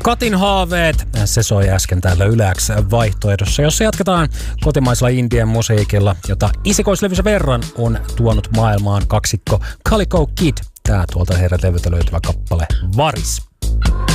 Katin haaveet, se soi äsken täällä Yle X vaihtoehdossa, jossa jatketaan kotimaisella indien musiikilla, jota isikoislevynsä verran on tuonut maailmaan kaksikko Calico Kid. Tää tuolta heidän levyltä löytyvä kappale Varis.